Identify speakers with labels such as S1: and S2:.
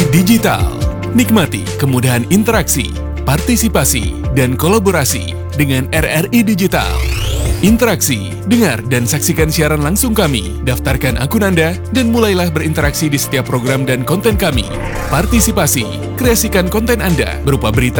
S1: Digital. Nikmati kemudahan interaksi, partisipasi, dan kolaborasi dengan RRI Digital. Interaksi, dengar dan saksikan siaran langsung kami, daftarkan akun Anda, dan mulailah berinteraksi di setiap program dan konten kami. Partisipasi, kreasikan konten Anda berupa berita,